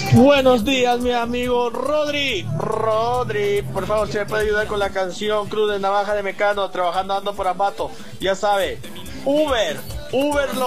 Buenos días, mi amigo Rodri. Rodri, por favor, se me puede ayudar con la canción Cruz de Navaja de Mecano, trabajando ando por Ambato. Ya sabe, Uber, Uber